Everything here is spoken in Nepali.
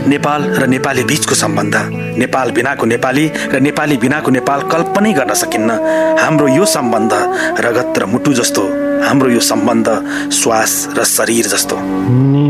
नेपाल र नेपाली बीचको सम्बन्ध, नेपाल बिनाको नेपाली र नेपाली बिनाको नेपाल कल्पनै गर्न सकिन्न। हाम्रो यो सम्बन्ध रगत र मुटु जस्तो, हाम्रो यो सम्बन्ध श्वास र शरीर जस्तो।